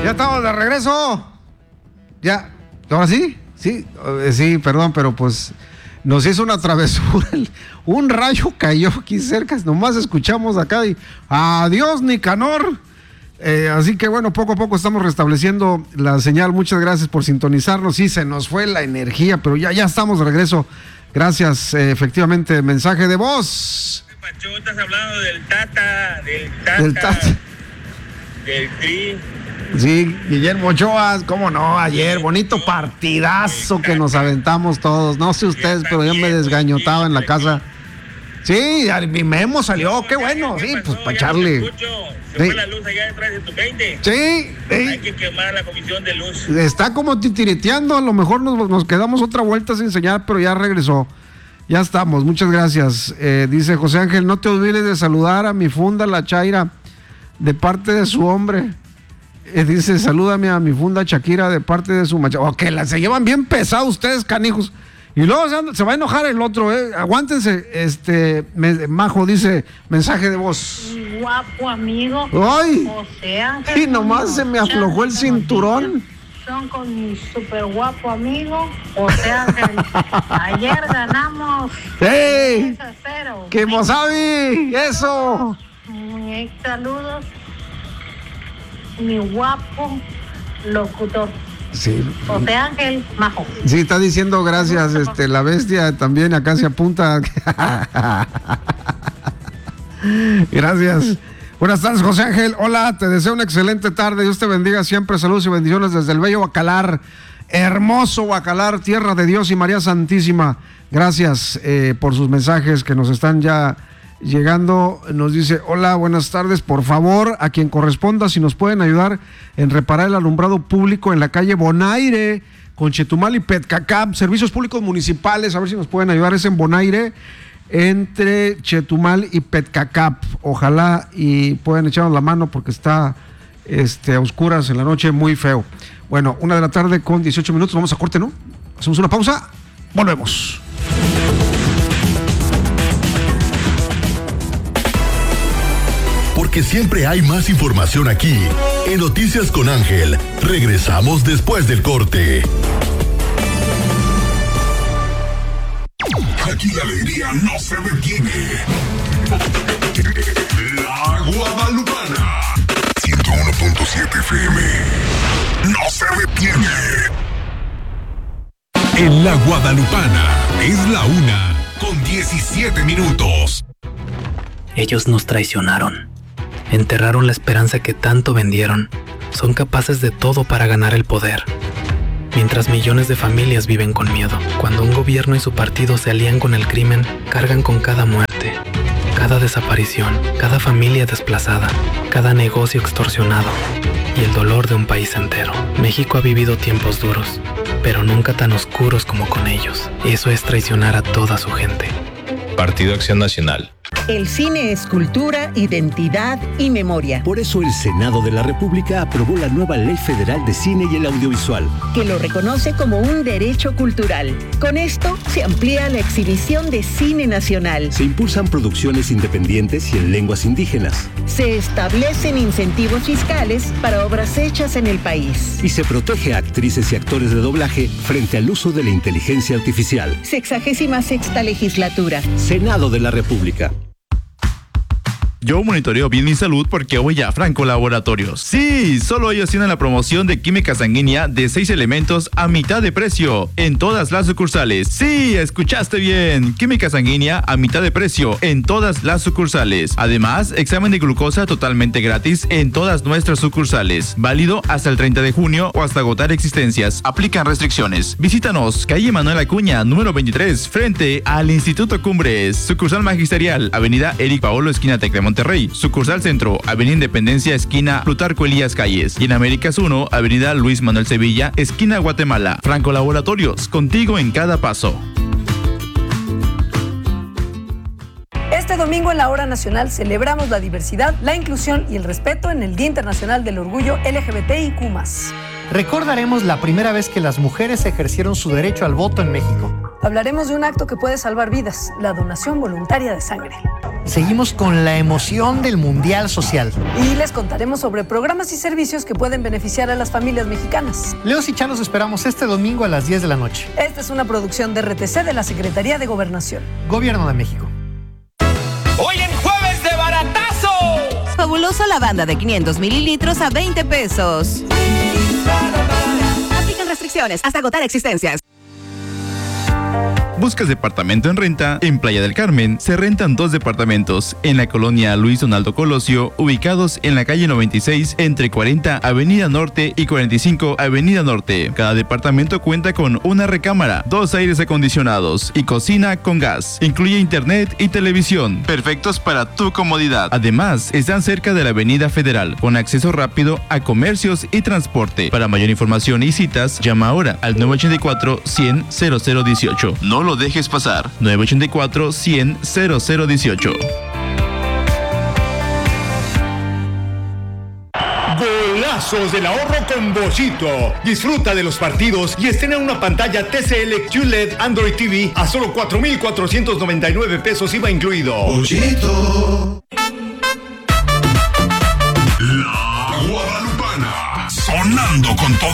Ya estamos de regreso. Ya, ¿ahora sí? Sí, perdón, pero pues nos hizo una travesura. Un rayo cayó aquí cerca, nomás escuchamos acá y adiós, Nicanor. Así que bueno, poco a poco estamos restableciendo la señal. Muchas gracias por sintonizarnos. Sí, se nos fue la energía, pero ya estamos de regreso. Gracias, efectivamente, mensaje de voz. Pacho, estás hablando del Tata, del Tri. Sí, Guillermo Ochoa, cómo no, ayer, bonito partidazo que nos aventamos todos. No sé ustedes, pero yo me desgañotaba en la casa. Sí, mi Memo salió, qué bueno, sí, pues para echarle. Se fue la luz allá detrás de tu 20. Sí, hay que quemar la comisión de luz. Está como titireteando, a lo mejor nos quedamos otra vuelta sin señal, pero ya regresó. Ya estamos, muchas gracias. Dice José Ángel, no te olvides de saludar a mi funda La Chaira, de parte de su hombre. Dice, salúdame a mi funda Shakira, de parte de su macha. Ok, se llevan bien pesados ustedes, canijos. Y luego se va a enojar el otro, aguántense. Majo dice, mensaje de voz. Guapo amigo. ¡Ay! José Ángel. Y nomás se me aflojó el cinturón. Son con mi super guapo amigo José Ángel. Ayer ganamos. ¡Ey! 3-0. ¡Que Mosavi! ¡Eso! Saludos. Mi guapo locutor. Sí. José Ángel Majo. Sí, está diciendo gracias, la bestia también acá se apunta. Gracias. Buenas tardes, José Ángel. Hola, te deseo una excelente tarde. Dios te bendiga siempre. Saludos y bendiciones desde el bello Bacalar. Hermoso Bacalar, tierra de Dios y María Santísima. Gracias por sus mensajes que nos están ya llegando. Nos dice, hola, buenas tardes. Por favor, a quien corresponda, si nos pueden ayudar en reparar el alumbrado público en la calle Bonaire, con Chetumal y Petcacap, servicios públicos municipales, a ver si nos pueden ayudar. Es en Bonaire, entre Chetumal y Petcacap. Ojalá y puedan echarnos la mano porque está a oscuras en la noche, muy feo. Bueno, 1:00 p.m. con 18 minutos. Vamos a corte, ¿no? Hacemos una pausa. Volvemos. Porque siempre hay más información aquí. En Noticias con Ángel. Regresamos después del corte. Aquí la alegría no se detiene. La Guadalupana. 101.7 FM. No se detiene. En la Guadalupana es la 1:17. Ellos nos traicionaron. Enterraron la esperanza que tanto vendieron. Son capaces de todo para ganar el poder. Mientras millones de familias viven con miedo. Cuando un gobierno y su partido se alían con el crimen, cargan con cada muerte, cada desaparición, cada familia desplazada, cada negocio extorsionado y el dolor de un país entero. México ha vivido tiempos duros, pero nunca tan oscuros como con ellos. Eso es traicionar a toda su gente. Partido Acción Nacional. El cine es cultura, identidad y memoria. Por eso el Senado de la República aprobó la nueva Ley Federal de Cine y el Audiovisual, que lo reconoce como un derecho cultural. Con esto se amplía la exhibición de cine nacional. Se impulsan producciones independientes y en lenguas indígenas. Se establecen incentivos fiscales para obras hechas en el país. Y se protege a actrices y actores de doblaje frente al uso de la inteligencia artificial. 66ª legislatura. Senado de la República. Yo monitoreo bien mi salud porque voy a Franco Laboratorios. Sí, solo ellos tienen la promoción de química sanguínea de 6 elementos a mitad de precio en todas las sucursales. Sí, escuchaste bien. Química sanguínea a mitad de precio en todas las sucursales. Además, examen de glucosa totalmente gratis en todas nuestras sucursales. Válido hasta el 30 de junio o hasta agotar existencias. Aplican restricciones. Visítanos, calle Manuel Acuña, número 23, frente al Instituto Cumbres. Sucursal Magisterial, avenida Eric Paolo, esquina Tec de Monterrey. Sucursal Centro, avenida Independencia, esquina Plutarco Elías Calles. Y en Américas 1, avenida Luis Manuel Sevilla, esquina Guatemala. Franco Laboratorios, contigo en cada paso. Este domingo en la Hora Nacional celebramos la diversidad, la inclusión y el respeto en el Día Internacional del Orgullo LGBTIQ+. Recordaremos la primera vez que las mujeres ejercieron su derecho al voto en México. Hablaremos de un acto que puede salvar vidas, la donación voluntaria de sangre. seguimos con la emoción del Mundial Social. Y les contaremos sobre programas y servicios que pueden beneficiar a las familias mexicanas. Leos y Chan los esperamos este domingo a las 10 de la noche. Esta es una producción de RTC de la Secretaría de Gobernación. Gobierno de México. ¡Hoy en Jueves de Baratazo! Fabulosa lavanda de 500 mililitros a 20 pesos. Aplican restricciones hasta agotar existencias. ¿Buscas departamento en renta? En Playa del Carmen se rentan 2 departamentos en la colonia Luis Donaldo Colosio, ubicados en la calle 96 entre 40 Avenida Norte y 45 Avenida Norte. Cada departamento cuenta con una recámara, 2 aires acondicionados y cocina con gas. Incluye internet y televisión, perfectos para tu comodidad. Además, están cerca de la Avenida Federal, con acceso rápido a comercios y transporte. Para mayor información y citas, llama ahora al 984-100-0018. No lo dejes pasar. 984-100-0018. Golazos del ahorro con Bollito. Disfruta de los partidos y estrena una pantalla TCL QLED Android TV a solo 4,499 pesos IVA incluido. Bollito. La Guadalupana. Sonando con todo